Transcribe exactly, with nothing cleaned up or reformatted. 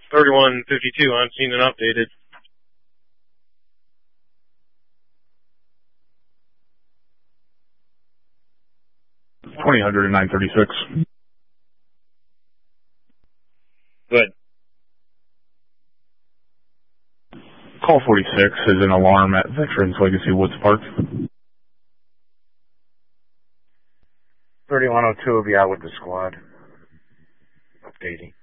thirty-one fifty-two, unseen and updated. twenty hundred and nine thirty-six. Good. Call forty-six is an alarm at Veterans Legacy Woods Park. thirty-one oh two will be out with the squad. Updating.